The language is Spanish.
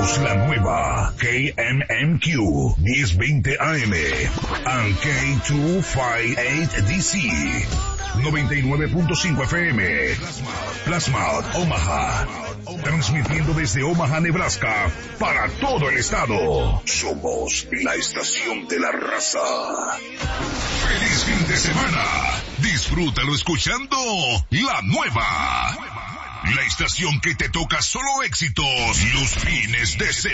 Somos la nueva KMMQ 1020 AM and K258DC 99.5 FM. Plasma Omaha. Transmitiendo desde Omaha, Nebraska, para todo el estado. Somos la estación de la raza. ¡Feliz fin de semana! Disfrútalo escuchando La Nueva. La estación que te toca solo éxitos los fines de semana.